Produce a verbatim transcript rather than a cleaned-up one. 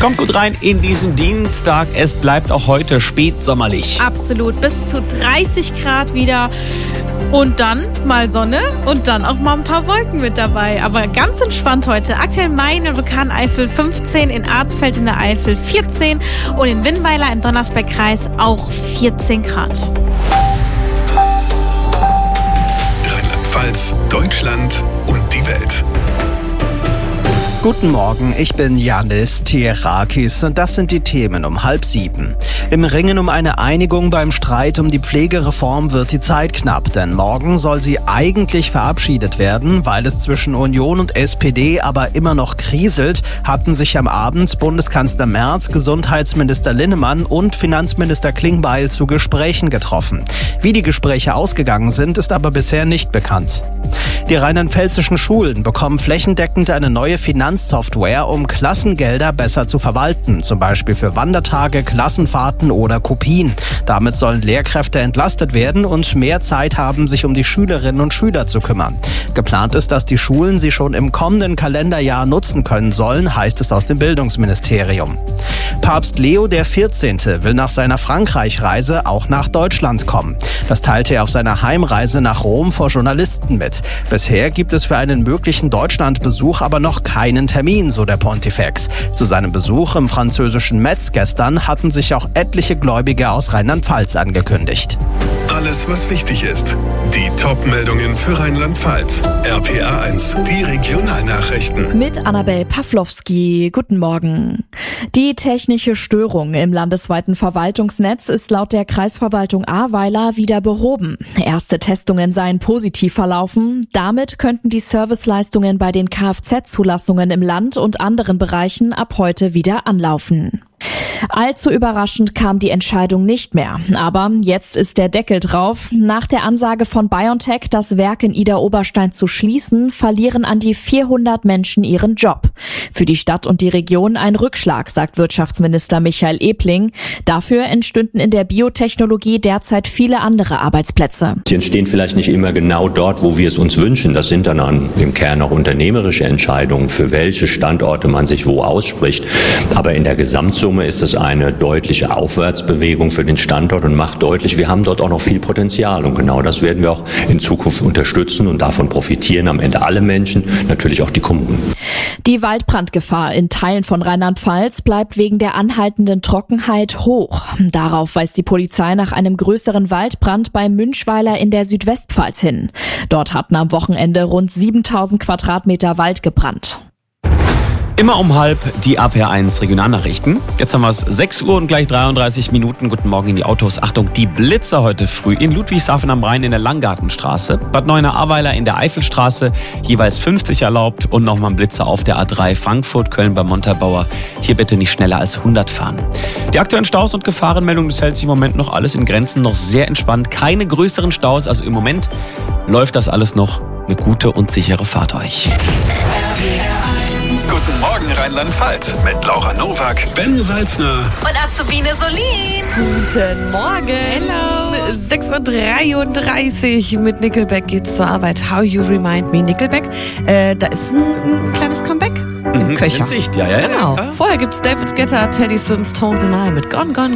Kommt gut rein in diesen Dienstag. Es bleibt auch heute spätsommerlich. Absolut. Bis zu dreißig Grad wieder. Und dann mal Sonne und dann auch mal ein paar Wolken mit dabei. Aber ganz entspannt heute. Aktuell Main in Vulkaneifel fünfzehn, in Arzfeld in der Eifel vierzehn und in Winnweiler im Donnersbergkreis auch vierzehn Grad. Rheinland-Pfalz, Deutschland und die Welt. Guten Morgen, ich bin Yannis Tierakis und das sind die Themen um halb sieben. Im Ringen um eine Einigung beim Streit um die Pflegereform wird die Zeit knapp, denn morgen soll sie eigentlich verabschiedet werden. Weil es zwischen Union und S P D aber immer noch kriselt, hatten sich am Abend Bundeskanzler Merz, Gesundheitsminister Linnemann und Finanzminister Klingbeil zu Gesprächen getroffen. Wie die Gespräche ausgegangen sind, ist aber bisher nicht bekannt. Die rheinland-pfälzischen Schulen bekommen flächendeckend eine neue Finanzsoftware, um Klassengelder besser zu verwalten, zum Beispiel für Wandertage, Klassenfahrten oder Kopien. Damit sollen Lehrkräfte entlastet werden und mehr Zeit haben, sich um die Schülerinnen und Schüler zu kümmern. Geplant ist, dass die Schulen sie schon im kommenden Kalenderjahr nutzen können sollen, heißt es aus dem Bildungsministerium. Papst Leo der vierzehnte will nach seiner Frankreich-Reise auch nach Deutschland kommen. Das teilte er auf seiner Heimreise nach Rom vor Journalisten mit. Bisher gibt es für einen möglichen Deutschlandbesuch aber noch keinen Termin, so der Pontifex. Zu seinem Besuch im französischen Metz gestern hatten sich auch etliche Gläubige aus Rheinland-Pfalz angekündigt. Alles, was wichtig ist. Die Top-Meldungen für Rheinland-Pfalz. R P A eins, die Regionalnachrichten. Mit Annabel Pawlowski. Guten Morgen. Die technische Störung im landesweiten Verwaltungsnetz ist laut der Kreisverwaltung Ahrweiler wieder behoben. Erste Testungen seien positiv verlaufen. Damit könnten die Serviceleistungen bei den Kfz-Zulassungen im Land und anderen Bereichen ab heute wieder anlaufen. Allzu überraschend kam die Entscheidung nicht mehr. Aber jetzt ist der Deckel drauf. Nach der Ansage von BioNTech, das Werk in Idar-Oberstein zu schließen, verlieren an die vierhundert Menschen ihren Job. Für die Stadt und die Region ein Rückschlag, sagt Wirtschaftsminister Michael Ebling. Dafür entstünden in der Biotechnologie derzeit viele andere Arbeitsplätze. Sie entstehen vielleicht nicht immer genau dort, wo wir es uns wünschen. Das sind dann an, im Kern auch unternehmerische Entscheidungen, für welche Standorte man sich wo ausspricht. Aber in der Gesamtsumme ist es eine deutliche Aufwärtsbewegung für den Standort und macht deutlich, wir haben dort auch noch viel Potenzial. Und genau das werden wir auch in Zukunft unterstützen und davon profitieren am Ende alle Menschen, natürlich auch die Kommunen. Die Waldbrandgefahr in Teilen von Rheinland-Pfalz bleibt wegen der anhaltenden Trockenheit hoch. Darauf weist die Polizei nach einem größeren Waldbrand bei Münchweiler in der Südwestpfalz hin. Dort hatten am Wochenende rund siebentausend Quadratmeter Wald gebrannt. Immer um halb die R P A eins Regionalnachrichten. Jetzt haben wir es sechs Uhr und gleich dreiunddreißig Minuten. Guten Morgen in die Autos. Achtung, die Blitzer heute früh in Ludwigshafen am Rhein in der Langgartenstraße. Bad Neuenahr-Ahrweiler in der Eifelstraße, jeweils fünfzig erlaubt. Und nochmal ein Blitzer auf der A drei Frankfurt-Köln bei Montabaur. Hier bitte nicht schneller als hundert fahren. Die aktuellen Staus und Gefahrenmeldungen, das hält sich im Moment noch alles in Grenzen. Noch sehr entspannt. Keine größeren Staus. Also im Moment läuft das alles noch. Eine gute und sichere Fahrt euch. Guten Morgen Rheinland-Pfalz mit Laura Nowak, Ben Salzner Und Azubine Solin. Guten Morgen. Hello. sechs Uhr dreiunddreißig mit Nickelback geht's zur Arbeit. How You Remind Me. Nickelback, äh, da ist ein, ein kleines Comeback. Mhm, Köcher. in Sicht, ja, ja, ja. Genau. Ja. Vorher gibt's David Guetta, Teddy Swims, Tones and I mit Gone Gone